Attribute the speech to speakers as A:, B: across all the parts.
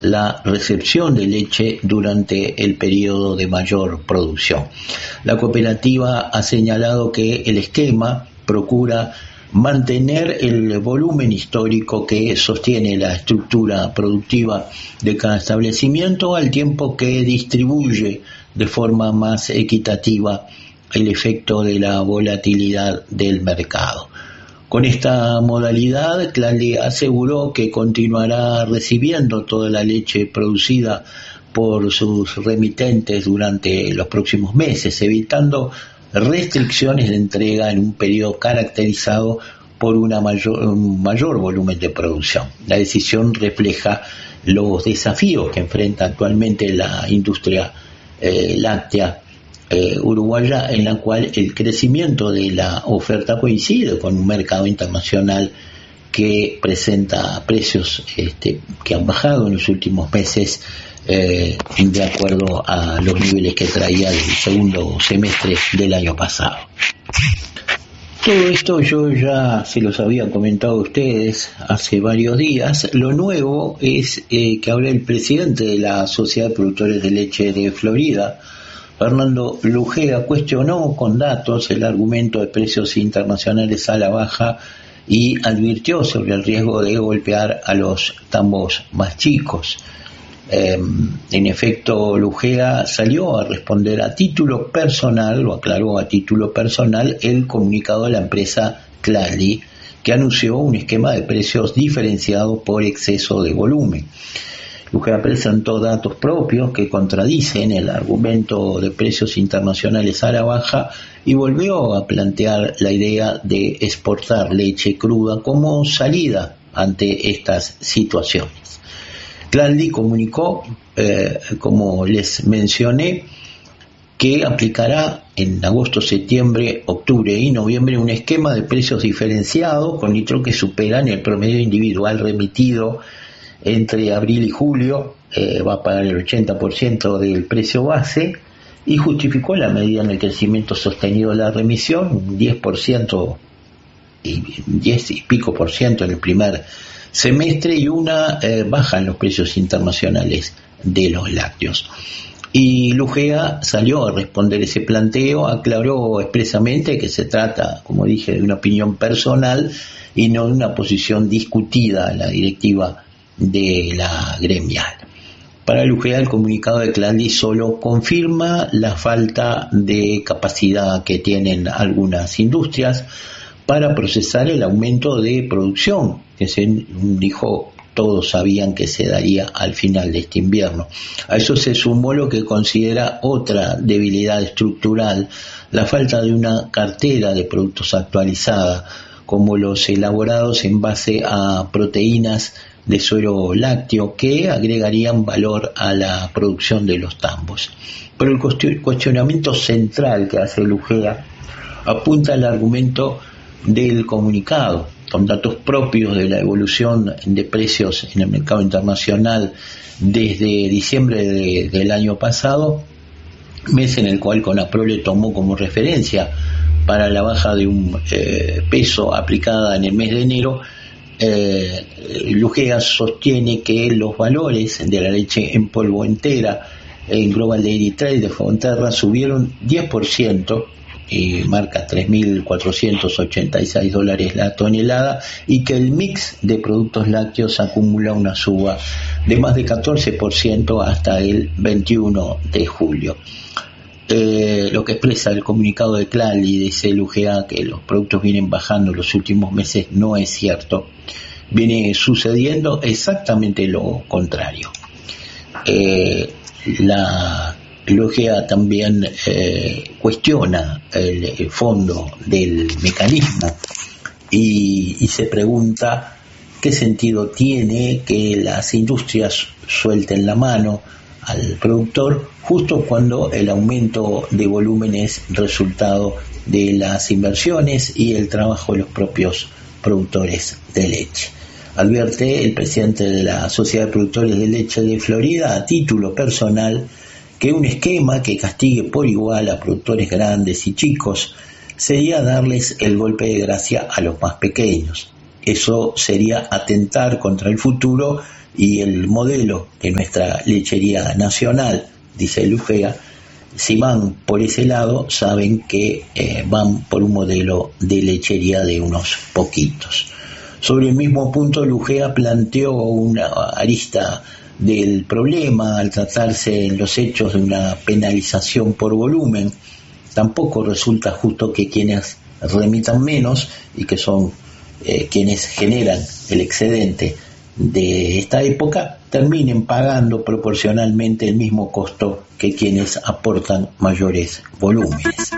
A: la recepción de leche durante el periodo de mayor producción. La cooperativa ha señalado que el esquema procura mantener el volumen histórico que sostiene la estructura productiva de cada establecimiento, al tiempo que distribuye de forma más equitativa el efecto de la volatilidad del mercado. Con esta modalidad, Clali aseguró que continuará recibiendo toda la leche producida por sus remitentes durante los próximos meses, evitando restricciones de entrega en un periodo caracterizado por un mayor volumen de producción. La decisión refleja los desafíos que enfrenta actualmente la industria láctea uruguaya, en la cual el crecimiento de la oferta coincide con un mercado internacional que presenta precios que han bajado en los últimos meses de acuerdo a los niveles que traía el segundo semestre del año pasado. Todo esto yo ya se los había comentado a ustedes hace varios días. Lo nuevo es que ahora el presidente de la Sociedad de Productores de Leche de Florida, Fernando Lugea, cuestionó con datos el argumento de precios internacionales a la baja y advirtió sobre el riesgo de golpear a los tambos más chicos. En efecto, Lugea salió a responder a título personal, lo aclaró a título personal, el comunicado de la empresa Clali, que anunció un esquema de precios diferenciado por exceso de volumen. Lugea presentó datos propios que contradicen el argumento de precios internacionales a la baja y volvió a plantear la idea de exportar leche cruda como salida ante estas situaciones. Clali comunicó, como les mencioné, que aplicará en agosto, septiembre, octubre y noviembre un esquema de precios diferenciados con litros que superan el promedio individual remitido entre abril y julio. Va a pagar el 80% del precio base, y justificó la medida en el crecimiento sostenido de la remisión, un 10% y 10 y pico por ciento en el primer semestre, y una baja en los precios internacionales de los lácteos. Y Lugea salió a responder ese planteo, aclaró expresamente que se trata, como dije, de una opinión personal y no de una posición discutida en la directiva de la gremial. Para Lugea, el comunicado de Clali solo confirma la falta de capacidad que tienen algunas industrias para procesar el aumento de producción que se dijo todos sabían que se daría al final de este invierno. A eso se sumó lo que considera otra debilidad estructural, la falta de una cartera de productos actualizada, como los elaborados en base a proteínas de suero lácteo, que agregarían valor a la producción de los tambos. Pero el cuestionamiento central que hace Lugea apunta al argumento del comunicado, con datos propios de la evolución de precios en el mercado internacional desde diciembre del año pasado, mes en el cual Conaprole tomó como referencia para la baja de un peso aplicada en el mes de enero. Lugea sostiene que los valores de la leche en polvo entera en Global Dairy Trade de Fonterra subieron 10%, y marca $3.486 la tonelada, y que el mix de productos lácteos acumula una suba de más de 14% hasta el 21 de julio. Lo que expresa el comunicado de Clali, dice Lugea, que los productos vienen bajando en los últimos meses, no es cierto. Viene sucediendo exactamente lo contrario. La Lugea también cuestiona el fondo del mecanismo y se pregunta qué sentido tiene que las industrias suelten la mano al productor justo cuando el aumento de volumen es resultado de las inversiones y el trabajo de los propios productores de leche. Advierte el presidente de la Sociedad de Productores de Leche de Florida a título personal que un esquema que castigue por igual a productores grandes y chicos sería darles el golpe de gracia a los más pequeños. Eso sería atentar contra el futuro y el modelo de nuestra lechería nacional, dice Lugea, si van por ese lado, saben que van por un modelo de lechería de unos poquitos. Sobre el mismo punto, Lugea planteó una arista del problema al tratarse en los hechos de una penalización por volumen. Tampoco resulta justo que quienes remitan menos y que son quienes generan el excedente de esta época terminen pagando proporcionalmente el mismo costo que quienes aportan mayores volúmenes.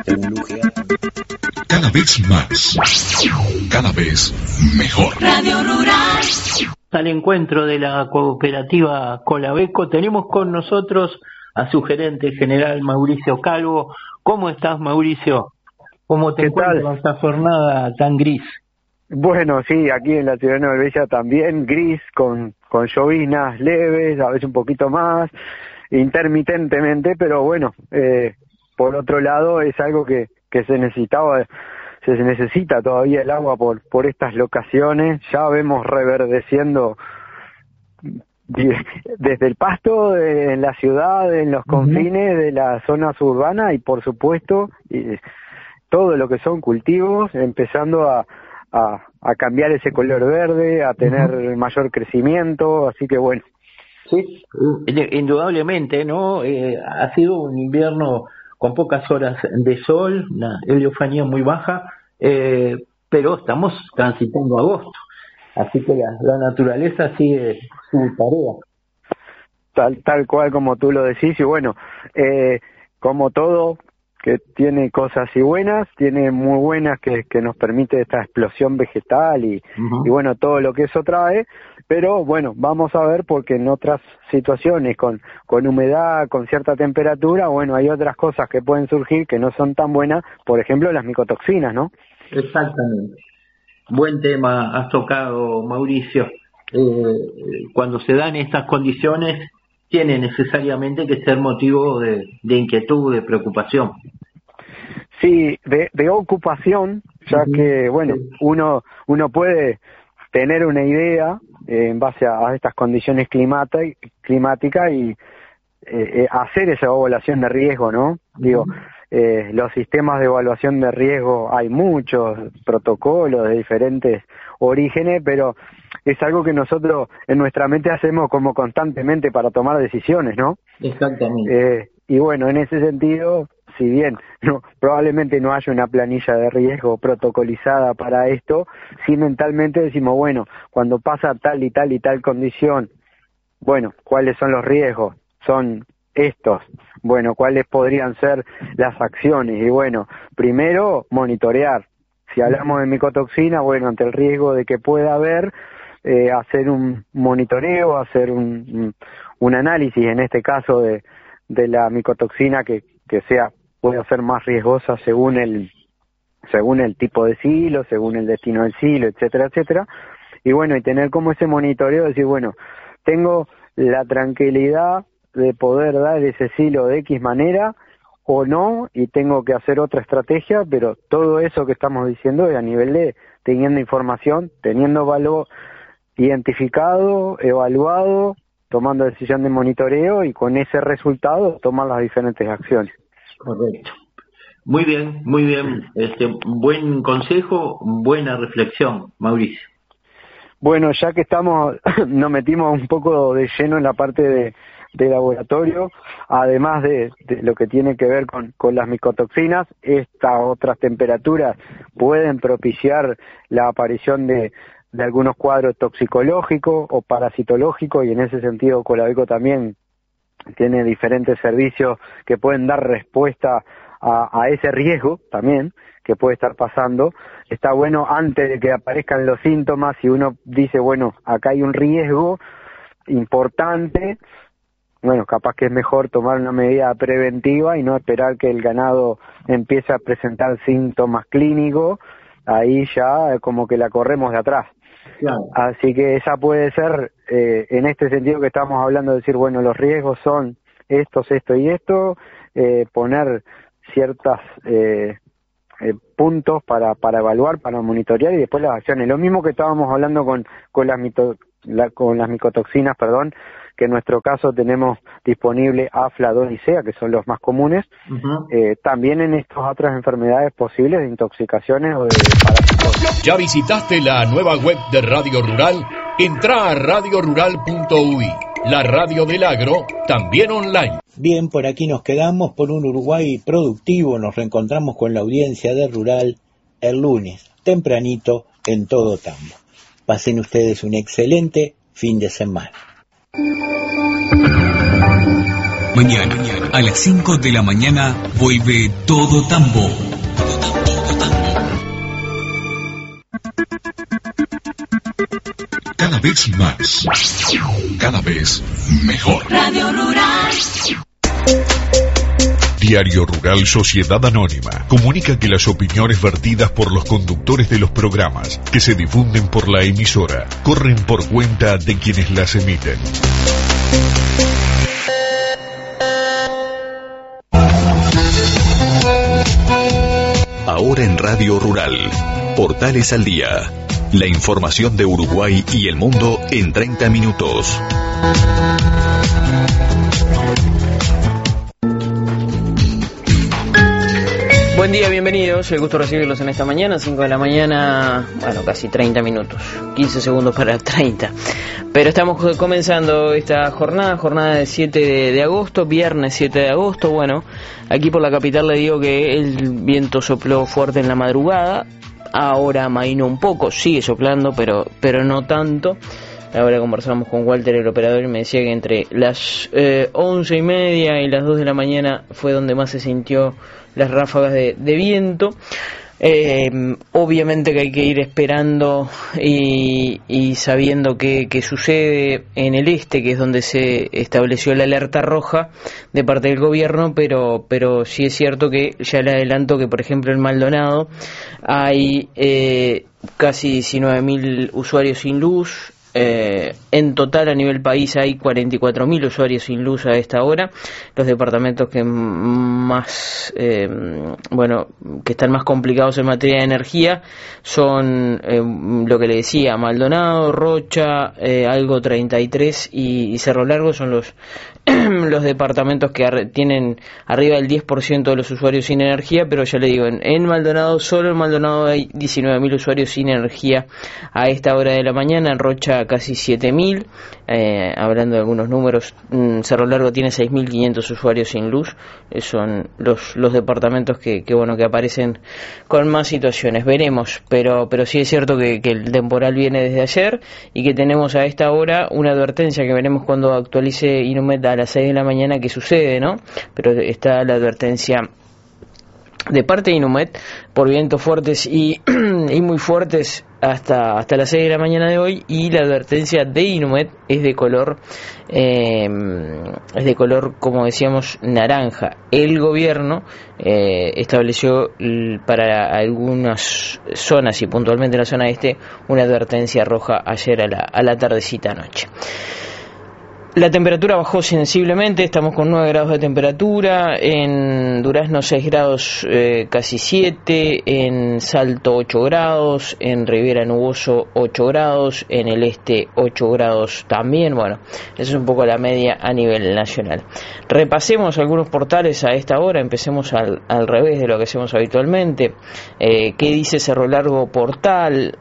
B: Cada vez más, cada vez mejor.
C: Radio Rural.
D: Al encuentro de la cooperativa Colabeco tenemos con nosotros a su gerente general Mauricio Calvo. ¿Cómo estás, Mauricio? ¿Cómo te encuentras esta jornada tan gris?
E: Bueno, sí, aquí en la ciudad de Nueva Bella también gris, con llovinas leves, a veces un poquito más, intermitentemente, pero bueno, por otro lado es algo que se necesita todavía el agua por estas locaciones. Ya vemos reverdeciendo desde el pasto, en la ciudad, en los confines de las zonas urbanas y por supuesto todo lo que son cultivos, empezando a cambiar ese color verde, a tener mayor crecimiento, así que bueno.
D: Sí, indudablemente, ¿no? Ha sido un invierno con pocas horas de sol, una heliofanía muy baja, pero estamos transitando agosto, así que la naturaleza sigue su tarea.
E: Tal cual como tú lo decís, y bueno, como todo que tiene cosas y buenas, tiene muy buenas que nos permite esta explosión vegetal y bueno, todo lo que eso trae, pero bueno, vamos a ver porque en otras situaciones con humedad, con cierta temperatura, bueno, hay otras cosas que pueden surgir que no son tan buenas, por ejemplo las micotoxinas, ¿no?
D: Exactamente. Buen tema has tocado, Mauricio. Cuando se dan estas condiciones, tiene necesariamente que ser motivo de inquietud, de preocupación.
E: Sí, de ocupación, ya que, bueno, uno puede tener una idea en base a estas condiciones climáticas y hacer esa evaluación de riesgo, ¿no? Digo, los sistemas de evaluación de riesgo, hay muchos protocolos de diferentes orígenes, pero es algo que nosotros en nuestra mente hacemos como constantemente para tomar decisiones, ¿no?
D: Exactamente.
E: Y bueno, en ese sentido, si bien probablemente no haya una planilla de riesgo protocolizada para esto, sí mentalmente decimos, bueno, cuando pasa tal y tal y tal condición, bueno, ¿cuáles son los riesgos? Son estos. Bueno, ¿cuáles podrían ser las acciones? Y bueno, primero, monitorear. Si hablamos de micotoxina, bueno, ante el riesgo de que pueda haber, hacer un monitoreo, hacer un análisis, en este caso de la micotoxina que pueda ser más riesgosa según el tipo de silo, según el destino del silo, etcétera, etcétera. Y bueno, y tener como ese monitoreo, decir, bueno, tengo la tranquilidad de poder dar ese silo de X manera o no, y tengo que hacer otra estrategia, pero todo eso que estamos diciendo es a nivel de teniendo información, teniendo valor identificado, evaluado, tomando decisión de monitoreo y con ese resultado tomar las diferentes acciones.
D: Correcto. Muy bien, muy bien. Buen consejo, buena reflexión, Mauricio.
E: Bueno, ya que nos metimos un poco de lleno en la parte de laboratorio, además de lo que tiene que ver con las micotoxinas, estas otras temperaturas pueden propiciar la aparición de algunos cuadros toxicológicos o parasitológicos, y en ese sentido Colabeco también tiene diferentes servicios que pueden dar respuesta a ese riesgo también que puede estar pasando. Está bueno antes de que aparezcan los síntomas, si uno dice, bueno, acá hay un riesgo importante, bueno, capaz que es mejor tomar una medida preventiva y no esperar que el ganado empiece a presentar síntomas clínicos, ahí ya como que la corremos de atrás.
D: Claro.
E: Así que esa puede ser, en este sentido que estamos hablando, de decir, bueno, los riesgos son estos, esto y esto, poner ciertas puntos para evaluar, para monitorear y después las acciones. Lo mismo que estábamos hablando con las con las micotoxinas, que en nuestro caso tenemos disponible AFLA 2 y SEA, que son los más comunes, también en estas otras enfermedades posibles de intoxicaciones o de parásitos.
B: ¿Ya visitaste la nueva web de Radio Rural? Entrá a radiorural.uy, la radio del agro, también online.
A: Bien, por aquí nos quedamos por un Uruguay productivo. Nos reencontramos con la audiencia de Rural el lunes, tempranito, en Todo Tambo. Pasen ustedes un excelente fin de semana.
C: Mañana, a las 5 de la mañana, vuelve Todo Tambo.
B: Cada vez más, cada vez mejor.
F: Radio Rural.
B: Diario Rural Sociedad Anónima comunica que las opiniones vertidas por los conductores de los programas que se difunden por la emisora corren por cuenta de quienes las emiten.
C: Ahora en Radio Rural, Portales al Día. La información de Uruguay y el mundo en 30 minutos.
G: Buen día, bienvenidos. El gusto de recibirlos en esta mañana, 5 de la mañana, bueno, casi 30 minutos, 15 segundos para 30. Pero estamos comenzando esta jornada de 7 de agosto, viernes 7 de agosto. Bueno, aquí por la capital le digo que el viento sopló fuerte en la madrugada, ahora amainó un poco, sigue soplando, pero no tanto. Ahora conversamos con Walter, el operador, y me decía que entre las 11:30 y las 2 de la mañana fue donde más se sintió las ráfagas de viento. Obviamente que hay que ir esperando y sabiendo qué sucede en el este, que es donde se estableció la alerta roja de parte del gobierno, pero sí es cierto que ya le adelanto que, por ejemplo, en Maldonado hay casi 19.000 usuarios sin luz. En total a nivel país hay 44.000 usuarios sin luz a esta hora. Los departamentos que más que están más complicados en materia de energía son lo que le decía, Maldonado, Rocha, Algo 33 y Cerro Largo son los departamentos que tienen arriba del 10% de los usuarios sin energía, pero ya le digo, en Maldonado, solo en Maldonado hay 19.000 usuarios sin energía a esta hora de la mañana, en Rocha casi 7.000, hablando de algunos números, Cerro Largo tiene 6.500 usuarios sin luz, son los departamentos que aparecen con más situaciones, veremos, pero sí es cierto que el temporal viene desde ayer y que tenemos a esta hora una advertencia que veremos cuando actualice Inumet a las 6 de la mañana qué sucede, ¿no? Pero está la advertencia de parte de Inumet por vientos fuertes y muy fuertes hasta las 6 de la mañana de hoy, y la advertencia de Inumet es de color como decíamos naranja. El gobierno estableció para algunas zonas y puntualmente la zona este una advertencia roja ayer a la tardecita anoche. La temperatura bajó sensiblemente, estamos con 9 grados de temperatura, en Durazno 6 grados, casi 7, en Salto 8 grados, en Riviera Nuboso 8 grados, en el este 8 grados también. Bueno, eso es un poco la media a nivel nacional. Repasemos algunos portales a esta hora, empecemos al revés de lo que hacemos habitualmente. ¿Qué dice Cerro Largo Portal?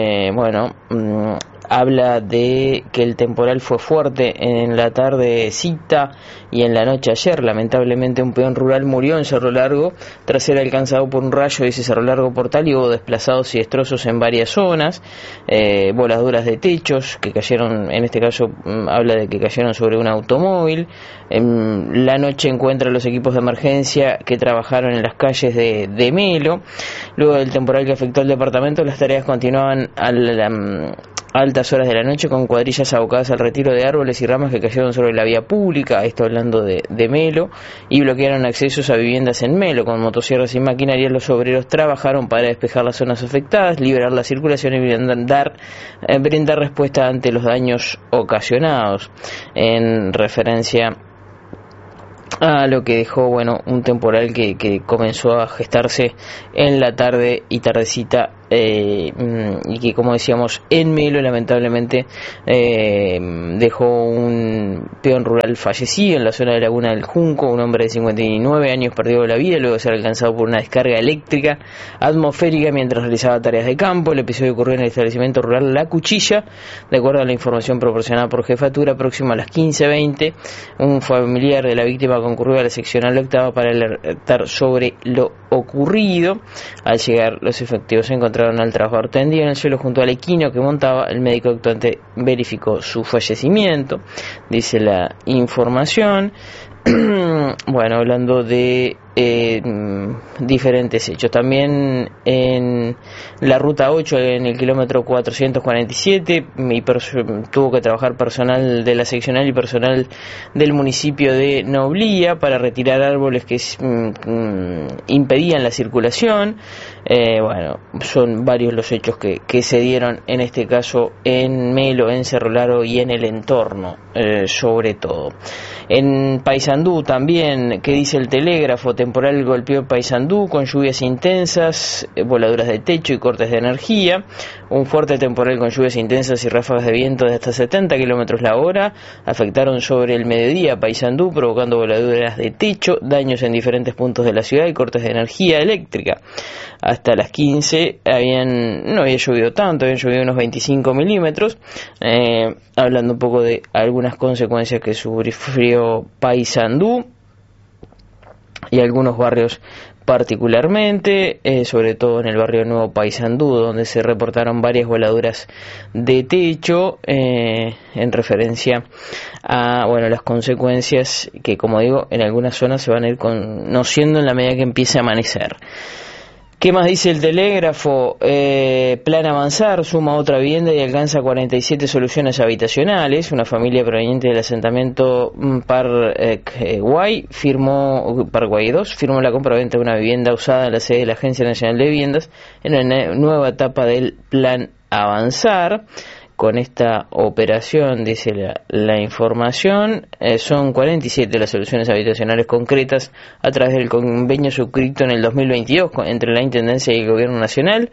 G: Habla de que el temporal fue fuerte en la tardecita y en la noche ayer. Lamentablemente un peón rural murió en Cerro Largo tras ser alcanzado por un rayo, dice Cerro Largo Portal, y hubo desplazados y destrozos en varias zonas, voladuras de techos que cayeron, en este caso habla de que cayeron sobre un automóvil. En la noche encuentra los equipos de emergencia que trabajaron en las calles de Melo. Luego del temporal que afectó al departamento, las tareas continuaban a altas horas de la noche con cuadrillas abocadas al retiro de árboles y ramas que cayeron sobre la vía pública, esto hablando de Melo, y bloquearon accesos a viviendas en Melo. Con motosierras y maquinaria los obreros trabajaron para despejar las zonas afectadas, liberar la circulación y brindar respuesta ante los daños ocasionados, en referencia a lo que dejó un temporal que comenzó a gestarse en la tarde y tardecita y que, como decíamos, en Melo lamentablemente dejó un peón rural fallecido en la zona de Laguna del Junco. Un hombre de 59 años perdió la vida luego de ser alcanzado por una descarga eléctrica atmosférica mientras realizaba tareas de campo. El episodio ocurrió en el establecimiento rural La Cuchilla. De acuerdo a la información proporcionada por Jefatura, próximo a las 15:20, un familiar de la víctima concurrió a la seccional octava para alertar sobre lo ocurrido. Al llegar, los efectivos encontraron al trabajador tendido en el suelo junto al equino que montaba. El médico actuante verificó su fallecimiento, dice la información. Bueno, hablando de diferentes hechos, también en la ruta 8, en el kilómetro 447, tuvo que trabajar personal de la seccional y personal del municipio de Noblía para retirar árboles que impedían la circulación. Bueno, son varios los hechos que se dieron en este caso en Melo, en Cerro Largo y en el entorno, sobre todo. En Paysandú también, ¿qué dice el telégrafo? Temporal golpeó Paysandú con lluvias intensas, voladuras de techo y cortes de energía. Un fuerte temporal con lluvias intensas y ráfagas de viento de hasta 70 kilómetros la hora afectaron sobre el mediodía a Paysandú, provocando voladuras de techo, daños en diferentes puntos de la ciudad y cortes de energía eléctrica. Hasta las 15 no había llovido tanto, habían llovido unos 25 milímetros, hablando un poco de algunas consecuencias que sufrió Paysandú y algunos barrios particularmente, sobre todo en el barrio Nuevo Paysandú, donde se reportaron varias voladuras de techo, en referencia a las consecuencias que, como digo, en algunas zonas se van a ir conociendo en la medida que empiece a amanecer. ¿Qué más dice el telégrafo? Plan Avanzar suma otra vivienda y alcanza 47 soluciones habitacionales. Una familia proveniente del asentamiento Paraguay 2 firmó la compra-venta de una vivienda usada en la sede de la Agencia Nacional de Viviendas en una nueva etapa del Plan Avanzar. Con esta operación, dice la información, son 47 las soluciones habitacionales concretas a través del convenio suscrito en el 2022 entre la Intendencia y el Gobierno Nacional.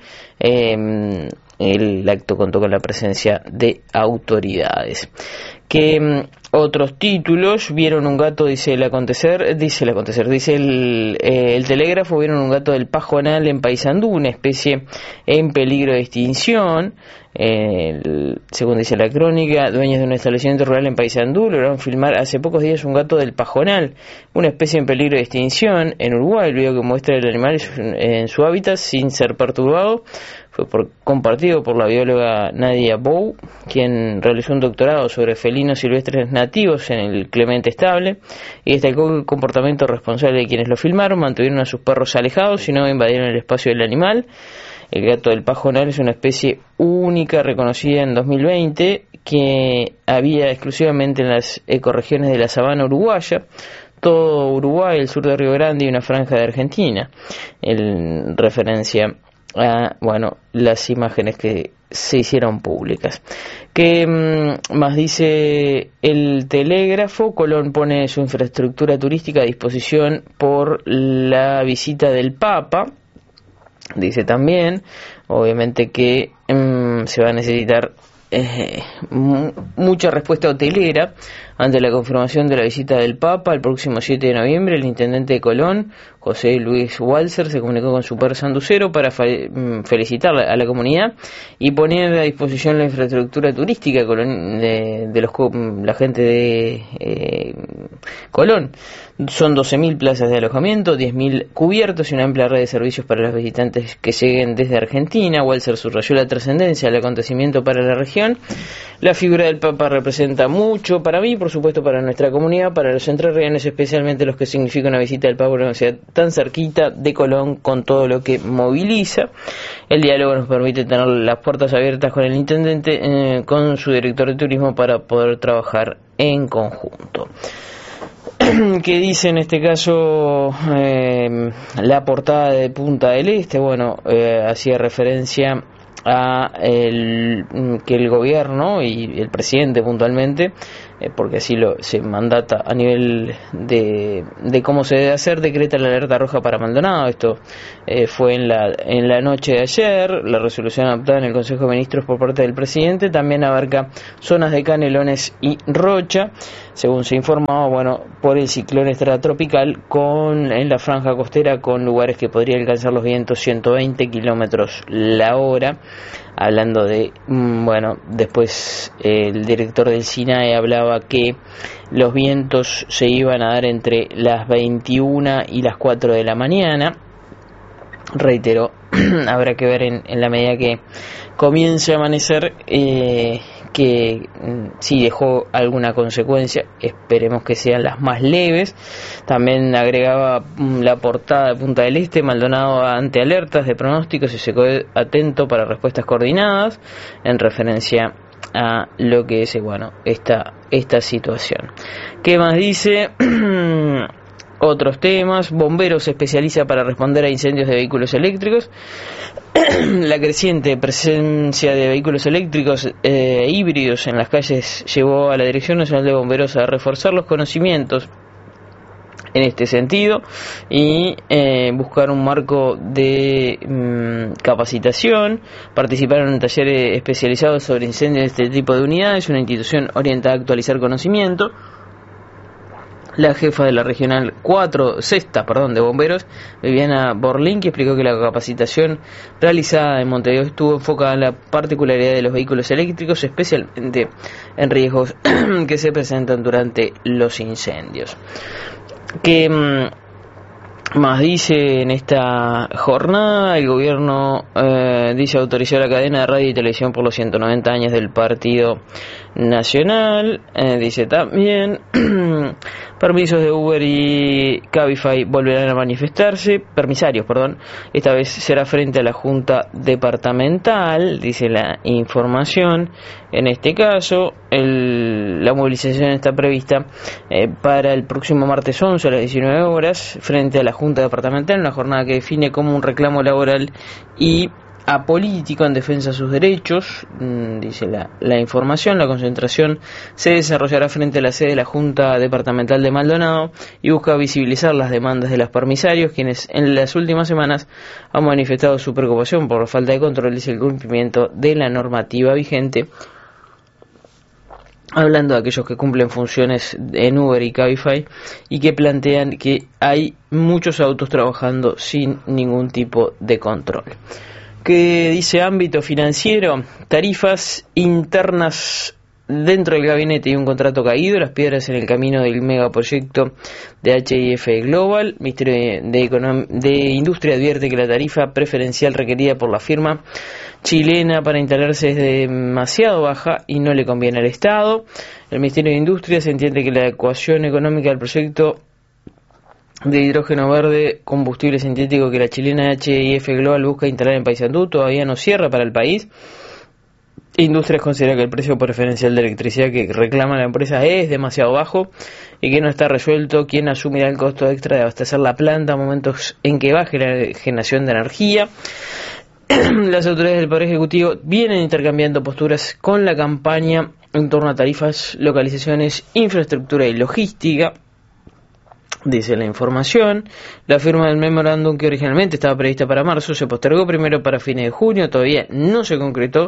G: El acto contó con la presencia de autoridades. Que otros títulos: vieron un gato, dice el telégrafo, vieron un gato del pajonal en Paysandú, una especie en peligro de extinción. Según dice la crónica, dueños de un establecimiento rural en Paysandú lograron filmar hace pocos días un gato del pajonal, una especie en peligro de extinción en Uruguay. El video que muestra el animal en su hábitat sin ser perturbado fue compartido por la bióloga Nadia Bou, quien realizó un doctorado sobre felinos silvestres nativos en el Clemente Estable, y destacó el comportamiento responsable de quienes lo filmaron: mantuvieron a sus perros alejados y no invadieron el espacio del animal. El gato del pajonal es una especie única reconocida en 2020 que había exclusivamente en las ecorregiones de la sabana uruguaya, todo Uruguay, el sur de Río Grande y una franja de Argentina, en referencia a las imágenes que se hicieron públicas. ¿Qué más dice el telégrafo? Colón pone su infraestructura turística a disposición por la visita del Papa. Dice también, obviamente, que se va a necesitar mucha respuesta hotelera ante la confirmación de la visita del Papa el próximo 7 de noviembre. El intendente de Colón, José Luis Walser, se comunicó con Super Sanducero para felicitar a la comunidad y poner a disposición la infraestructura turística de la gente de Colón. Son 12.000 plazas de alojamiento, 10.000 cubiertos y una amplia red de servicios para los visitantes que lleguen desde Argentina. Walser subrayó la trascendencia del acontecimiento para la región. La figura del Papa representa mucho para mí, por supuesto para nuestra comunidad, para los entrerrianos, especialmente los que significa una visita del Papa a una ciudad tan cerquita de Colón, con todo lo que moviliza. El diálogo nos permite tener las puertas abiertas con el intendente, con su director de turismo, para poder trabajar en conjunto. ¿Qué dice en este caso la portada de Punta del Este? Hacía referencia a que el gobierno y el presidente puntualmente porque así se mandata a nivel de cómo se debe hacer, decreta la alerta roja para Maldonado. Esto fue en la noche de ayer. La resolución adoptada en el Consejo de Ministros por parte del presidente también abarca zonas de Canelones y Rocha, según se informaba, por el ciclón extratropical en la franja costera, con lugares que podría alcanzar los vientos 120 kilómetros la hora. Hablando de, después el director del SINAE hablaba que los vientos se iban a dar entre las 21 y las 4 de la mañana. Reitero, habrá que ver en la medida que comience a amanecer que si dejó alguna consecuencia, esperemos que sean las más leves. También agregaba la portada de Punta del Este: Maldonado ante alertas de pronósticos y se quedó atento para respuestas coordinadas, en referencia a lo que es esta situación. ¿Qué más dice? Otros temas: Bomberos se especializa para responder a incendios de vehículos eléctricos. La creciente presencia de vehículos eléctricos híbridos en las calles llevó a la Dirección Nacional de Bomberos a reforzar los conocimientos en este sentido y buscar un marco de capacitación. Participaron en talleres especializados sobre incendios de este tipo de unidades, una institución orientada a actualizar conocimiento. La jefa de la Regional 6 de Bomberos, Viviana Borlín, que explicó que la capacitación realizada en Montevideo estuvo enfocada en la particularidad de los vehículos eléctricos, especialmente en riesgos que se presentan durante los incendios. ¿Qué más dice en esta jornada? El gobierno dice autorizó la cadena de radio y televisión por los 190 años del Partido Nacional. Dice también permisos de Uber y Cabify volverán a manifestarse, esta vez será frente a la Junta Departamental, dice la información. En este caso, la movilización está prevista para el próximo martes 11 a las 19 horas, frente a la Junta Departamental, una jornada que define como un reclamo laboral y apolítico en defensa de sus derechos, dice la información. La concentración se desarrollará frente a la sede de la Junta Departamental de Maldonado y busca visibilizar las demandas de los permisarios, quienes en las últimas semanas han manifestado su preocupación por la falta de control y el cumplimiento de la normativa vigente. Hablando de aquellos que cumplen funciones en Uber y Cabify y que plantean que hay muchos autos trabajando sin ningún tipo de control. ¿Qué dice ámbito financiero? Tarifas internas dentro del gabinete y un contrato caído, las piedras en el camino del megaproyecto de HIF Global. El Ministerio de Industria advierte que la tarifa preferencial requerida por la firma chilena para instalarse es demasiado baja y no le conviene al Estado. El Ministerio de Industria se entiende que la ecuación económica del proyecto de hidrógeno verde, combustible sintético que la chilena HIF Global busca instalar en Paysandú todavía no cierra para el país. Industrias considera que el precio preferencial de electricidad que reclama la empresa es demasiado bajo y que no está resuelto quién asumirá el costo extra de abastecer la planta a momentos en que baje la generación de energía. Las autoridades del Poder Ejecutivo vienen intercambiando posturas con la campaña en torno a tarifas, localizaciones, infraestructura y logística. Dice la información, la firma del memorándum, que originalmente estaba prevista para marzo, se postergó primero para fines de junio, todavía no se concretó,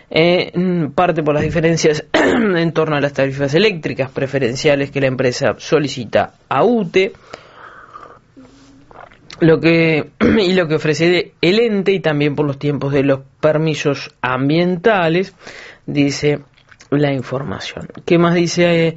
G: parte por las diferencias en torno a las tarifas eléctricas preferenciales que la empresa solicita a UTE, lo que ofrece el ente, y también por los tiempos de los permisos ambientales, dice la información. ¿Qué más dice?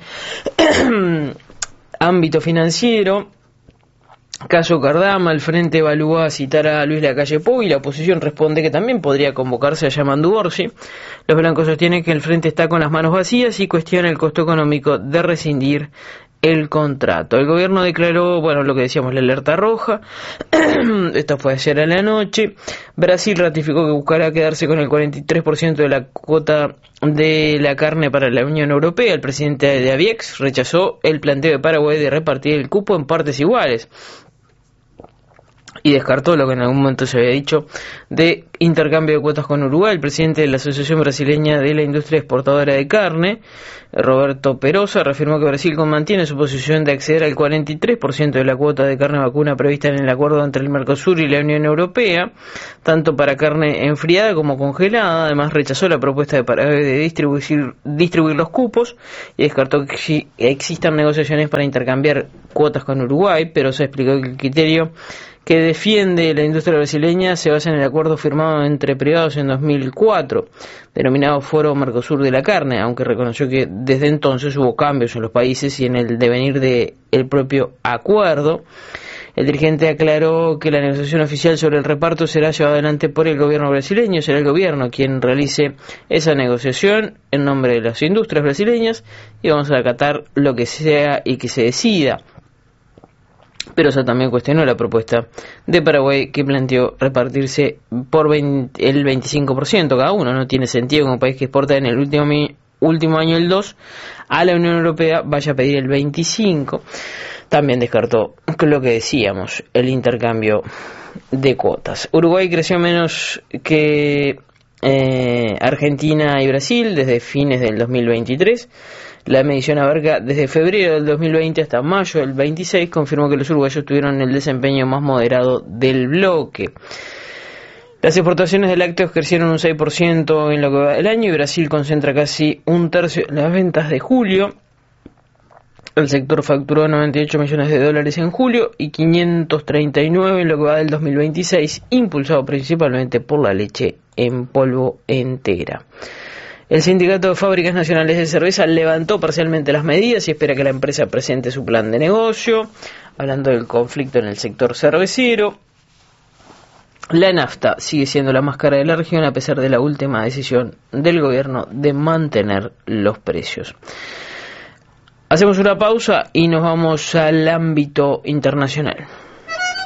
G: Ámbito financiero, caso Cardama, el Frente evalúa citar a Luis Lacalle Pou y la oposición responde que también podría convocarse a Yamandu Orsi. Los blancos sostienen que el Frente está con las manos vacías y cuestiona el costo económico de rescindir el contrato. El gobierno declaró, lo que decíamos, la alerta roja. Esto fue ayer a la noche. Brasil ratificó que buscará quedarse con el 43% de la cuota de la carne para la Unión Europea. El presidente de ABIEX rechazó el planteo de Paraguay de repartir el cupo en partes iguales. y descartó lo que en algún momento se había dicho de intercambio de cuotas con Uruguay. El presidente de la Asociación Brasileña de la Industria Exportadora de Carne, Roberto Perosa, reafirmó que Brasil mantiene su posición de acceder al 43% de la cuota de carne vacuna prevista en el acuerdo entre el Mercosur y la Unión Europea, tanto para carne enfriada como congelada. Además, rechazó la propuesta de Paraguay de distribuir los cupos y descartó que existan negociaciones para intercambiar cuotas con Uruguay. Pero se explicó que el criterio que defiende la industria brasileña se basa en el acuerdo firmado entre privados en 2004, denominado Foro Mercosur de la Carne, aunque reconoció que desde entonces hubo cambios en los países y en el devenir del propio acuerdo. El dirigente aclaró que la negociación oficial sobre el reparto será llevada adelante por el gobierno brasileño. Será el gobierno quien realice esa negociación en nombre de las industrias brasileñas y vamos a acatar lo que sea y que se decida. Pero eso también cuestionó la propuesta de Paraguay, que planteó repartirse por el 25% cada uno. No tiene sentido que un país que exporta en el último año el 2% a la Unión Europea vaya a pedir el 25%. También descartó lo que decíamos, el intercambio de cuotas. Uruguay creció menos que Argentina y Brasil desde fines del 2023. La medición abarca desde febrero del 2020 hasta mayo del 26, confirmó que los uruguayos tuvieron el desempeño más moderado del bloque. Las exportaciones de lácteos crecieron un 6% en lo que va del año y Brasil concentra casi un tercio de las ventas de julio. El sector facturó $98 millones en julio y 539 en lo que va del 2026, impulsado principalmente por la leche en polvo entera. El Sindicato de Fábricas Nacionales de Cerveza levantó parcialmente las medidas y espera que la empresa presente su plan de negocio. Hablando del conflicto en el sector cervecero, la nafta sigue siendo la más cara de la región a pesar de la última decisión del gobierno de mantener los precios. Hacemos una pausa y nos vamos al ámbito internacional.